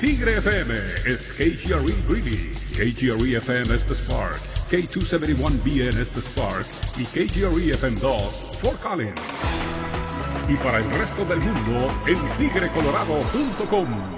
Tigre FM es KGRE Greeley, KGRE FM es The Spark, K271BN es The Spark y KGRE FM 2 Fort Collins. Y para el resto del mundo en tigrecolorado.com.